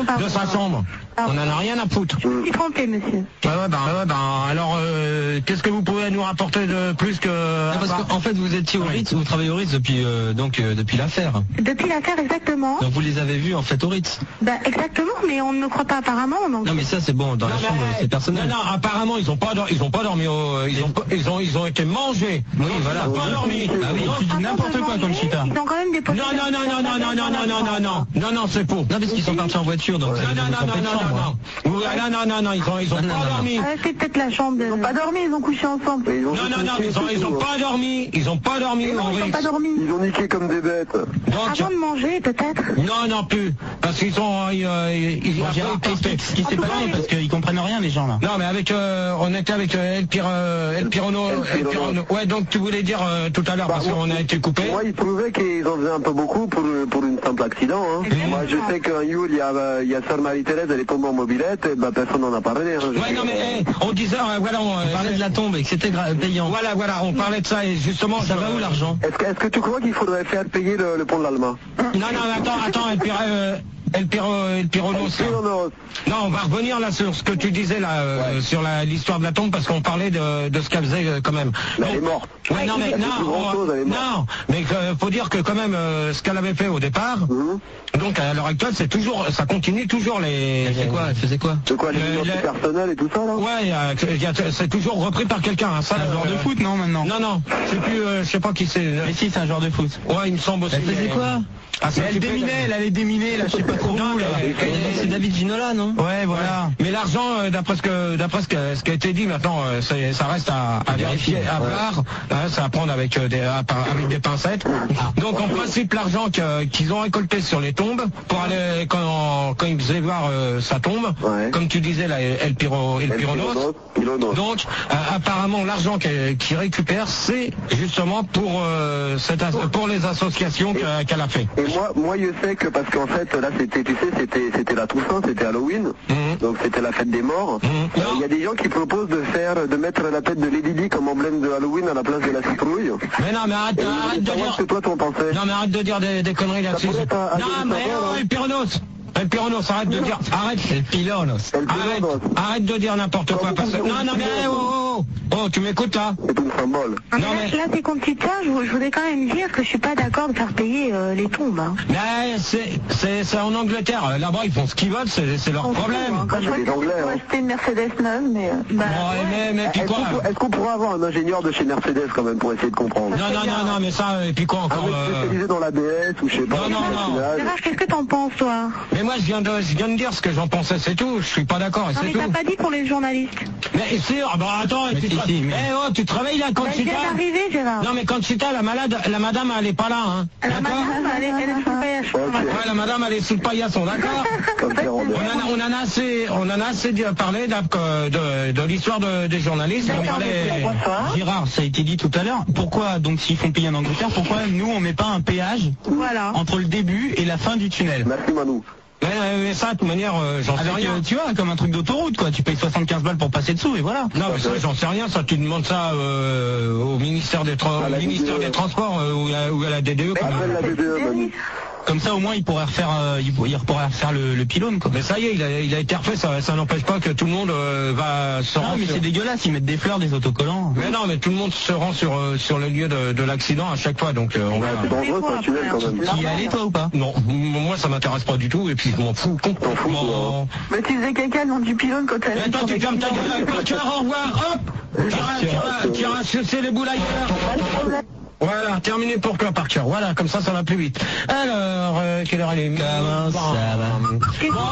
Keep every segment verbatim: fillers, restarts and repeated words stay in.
de sa chambre. On n'en a rien à foutre. Je me suis trompé, monsieur. Ouais, ouais, ben, ouais, ben, alors, euh, qu'est-ce que vous pouvez nous rapporter de plus que... Non, parce qu'en fait, vous étiez au Ritz, vous travaillez au Ritz depuis, euh, donc, euh, depuis l'affaire. Depuis l'affaire, exactement. Donc vous les avez vus, en fait, au Ritz. Bah, exactement, mais on ne me croit pas apparemment. Donc... Non, mais ça, c'est bon, dans non, la mais, chambre, c'est personnel. Non, non, apparemment, ils ont pas, ils ont pas dormi au, ils ont, ils ont, ils ont été mangés. Oui, voilà. Ils ont pas dormi. Ah oui, tu dis n'importe quoi comme chita. Ils ont quand même des Non, non, non, non, non, non, non, non, non, non, non, non, non, c'est faux. Non, parce qu'ils sont partis en voiture, donc. Non, non, non, non, non, non, non, non, non, non, ils ont, ils ont pas dormi. C'est peut-être la chambre. Ils n'ont pas dormi, ils ont couché ensemble. Non, non, non, ils ont, ils ont pas dormi, ils ont pas dormi. Non, ils n'ont pas dormi. Ils ont niqué comme des bêtes. Donc, avant de manger, peut-être. Non, non plus, parce qu'ils sont, ils, ils, Bon, Gérard, explique ce qui s'est passé, parce qu'ils comprennent rien, les gens là. Non, mais avec, euh, on était avec euh, El, Pir, euh, El Pirono, El Pirono. Ouais, donc tu voulais dire euh, tout à l'heure, parce qu'on a été coupé. Moi, il trouvait qu'ils en faisaient un peu beaucoup pour, pour une simple accident. Hein. Moi, je sais qu'un Yule, il y a, il y a Sœur Marie-Thérèse, elle est tombée en mobilette, et bah, personne n'en a parlé. Hein. Ouais, non, mais hey, on disait, euh, voilà, on, On parlait de la tombe et que c'était payant. Voilà, voilà, on parlait de ça, et justement, ça va où l'argent? Est-ce que, est-ce que tu crois qu'il faudrait faire payer le, le pont de l'Alma? Non, non, mais attends, attends, El Pir, euh, El Piro, El Pironos. Non, on va revenir là sur ce que tu disais là, euh, ouais. sur la, l'histoire de la tombe, parce qu'on parlait de, de ce qu'elle faisait euh, quand même. Mais elle est morte. Ouais, non, mais non, on, chose, non, mais euh, faut dire que quand même euh, ce qu'elle avait fait au départ. Mmh. Donc à l'heure actuelle, c'est toujours, ça continue toujours les. Elle faisait quoi? Elle faisait quoi? De quoi, les le, personnels et tout ça là? Ouais, euh, c'est toujours repris par quelqu'un. Hein, ça, c'est un joueur euh, de foot, non maintenant? Non, non, je sais plus, euh, je sais pas qui c'est. Mais si, c'est un joueur de foot. Ouais, il me semble aussi. Elle faisait quoi? Ah, elle déminait, elle allait déminer, là, je sais pas trop où, là. C'est David Ginola, non? Ouais, voilà. Mais l'argent, euh, d'après ce que, d'après ce, que, ce qui a été dit maintenant, euh, ça reste à, à vérifier, à voir. Hein, c'est à prendre avec, euh, des, à, avec des pincettes. Donc, en principe, l'argent que, qu'ils ont récolté sur les tombes, pour aller, quand, quand ils faisaient voir euh, sa tombe, ouais. Comme tu disais, là, El Piro, El Pironos. Donc, euh, apparemment, l'argent qu'ils qu récupèrent, c'est justement pour, euh, cette, pour les associations qu'elle a fait. Et moi, moi, je sais que parce qu'en fait, là, c'était, tu sais, c'était, c'était la Toussaint, c'était Halloween, mmh. Donc c'était la fête des morts. Il mmh. euh, y a des gens qui proposent de faire, de mettre la tête de Lady Di comme emblème de Halloween à la place de la citrouille. Mais non, mais arrête, arrête de dire. Que toi, t'en pensais. Non, mais arrête de dire des, des conneries là-dessus. Non, mais oh, El Pironos. El Pironos, arrête de dire, arrête, El Pironos, arrête, arrête de dire n'importe quoi, parce que, non, non, mais, oh, oh, oh, tu m'écoutes là? C'est un symbole. Non, mais là, c'est comme tu tiens, je, je voudrais quand même dire que je suis pas d'accord de faire payer euh, les tombes. Hein. Mais c'est, c'est, c'est en Angleterre, là-bas, ils font ce qu'ils veulent, c'est, c'est leur problème. Hein, quand je vois que acheter une Mercedes neuve, mais, bah, bon, mais, mais, puis est-ce, quoi, qu'on, est-ce qu'on pourrait avoir un ingénieur de chez Mercedes quand même pour essayer de comprendre? Non, non, non, non, mais ça, et puis quoi encore? Un mec spécialisé dans l'A B S ou je sais pas. Non, non, non. Gérard, qu'est-ce que t'en penses, toi? Mais moi, je viens de, je viens de dire ce que j'en pensais, c'est tout. Je suis pas d'accord, c'est tout. Non, mais t'as pas dit pour les journalistes. Mais sûr, bah attends, tu, tra... mais... eh, oh, tu travailles là quand bah, tu t'as. Gérard. Non, mais quand tu t'as, la malade, la madame, elle est pas là, hein. La madame, elle est, elle est sous le paillasson. Okay. Ouais, la madame, elle est sous le paillasson, d'accord. on, en, on en a assez, on en a assez parlé de, de, de l'histoire de, des journalistes. Parlait... Gérard, ça a été dit tout à l'heure. Pourquoi, donc, s'ils font payer en Angleterre, pourquoi nous, on met pas un péage voilà. entre le début et la fin du tunnel? Merci, Manou. Mais, mais ça, de toute manière, euh, j'en sais rien. Euh, tu vois, comme un truc d'autoroute, quoi. Tu payes soixante-quinze balles pour passer dessous, et voilà. Non, mais ça, j'en sais rien. Ça, tu demandes ça euh, au ministère des, tra ah, ministère des Transports euh, ou, à, ou à la D D E. Comme, la D D E, Manu. Comme ça, au moins, il pourrait refaire, euh, il pourrait refaire le, le pylône, quoi. Mais ça y est, il a, il a été refait. Ça, ça n'empêche pas que tout le monde euh, va se rendre. Non, mais sur... c'est dégueulasse. Ils mettent des fleurs, des autocollants. Mais non, mais tout le monde se rend sur euh, sur le lieu de, de l'accident à chaque fois. Donc, euh, on va. C'est dangereux, c'est un tunnel quand même. Tu y allais, toi, ou pas? Non, moi, ça m'intéresse pas du tout. Et puis, je m'en fous complètement. Mais tu faisais quelqu'un dans du pylône quand elle. Mais toi, tu fermes ta gueule. Au revoir. Hop. Tu iras sucer les boules ailleurs. Voilà, terminé pour toi, Parker. Voilà, comme ça, ça va plus vite. Alors, euh, quelle heure elle est? Comment ça va? Bon,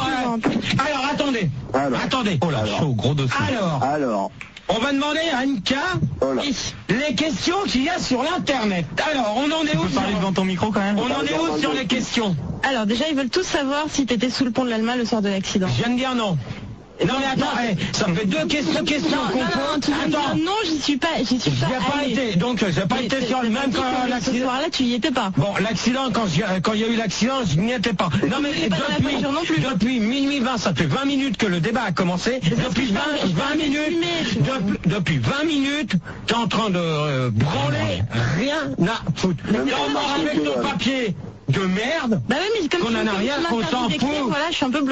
euh, alors, attendez. Alors. Attendez. Oh là, chaud, gros dossier. Alors. Alors. On va demander à Anka oh les questions qu'il y a sur l'internet. Alors, on en est où? Tu peux parler devant ton micro quand même? On en est où sur les questions? Alors, déjà, ils veulent tous savoir si t'étais sous le pont de l'Alma le soir de l'accident. Je viens de dire non. Non mais attends, hey, ça me fait deux questions, questions qu'on peut. Attends, non, j'y suis pas, j'y suis pas. J'ai pas été, donc j'ai pas été sur le même quand l'accident. Ce soir-là, tu y étais pas. Bon, l'accident, quand quand il y a eu l'accident, je n'y étais pas. Non mais depuis, depuis minuit vingt, ça fait vingt minutes que le débat a commencé. Depuis vingt, vingt minutes, depuis, depuis vingt minutes, t'es en train de euh, branler, rien à foutre. T'es encore avec ton papier de merde. Bah oui, mais comme qu'on en a rien, qu'on s'en fout. Voilà, je suis un peu